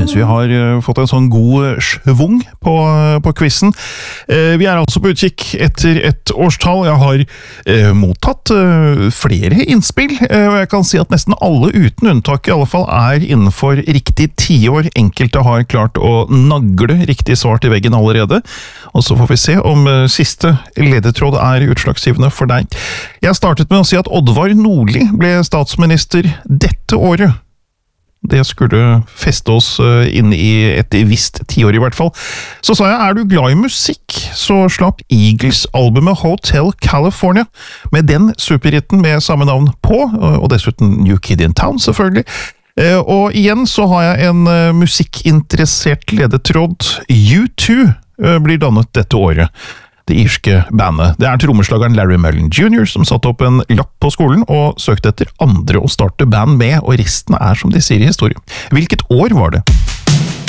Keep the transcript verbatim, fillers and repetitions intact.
synes vi har uh, fått en sånn god svung på, uh, på quizen. Uh, vi er altså på utkikk etter et årstall. Jeg har uh, mottatt uh, flere innspill, uh, og jeg kan si at nesten alle uten unntak i alle fall er innenfor riktig tiår. Enkelte har klart å nagle riktig svar til veggen allerede, og så får vi se om uh, siste ledetråd er utslagsgivende for deg. Jeg startet med å si at Oddvar Nordli ble statsminister dette året. Det skulle feste oss inn i et visst tiår i hvert fall. Så sa jeg, er du glad i musikk? Så slapp Eagles albumet Hotel California, med den superhitten med samme navn på, og dessuten New Kid in Town selvfølgelig. Og igjen så har jeg en musikkinteressert ledetråd. U to blir dannet dette året. Det irske bandet. Det er trommeslageren Larry Mullen junior som satte opp en lapp på skolen og søkte etter andre å starte band med, og resten er som de sier i historien. Hvilket år var det?